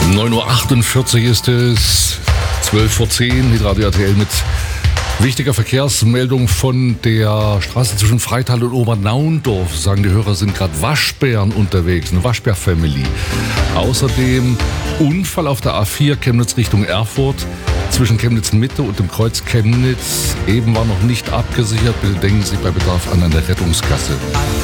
9.48 Uhr ist es, 12:10 Uhr, mit Radio RTL mit wichtiger Verkehrsmeldung von der Straße zwischen Freital und Obernaundorf. Sagen die Hörer, sind gerade Waschbären unterwegs, eine Waschbär-Family. Außerdem Unfall auf der A4 Chemnitz Richtung Erfurt zwischen Chemnitz Mitte und dem Kreuz Chemnitz. Eben war noch nicht abgesichert. Bitte denken Sie bei Bedarf an eine Rettungsgasse.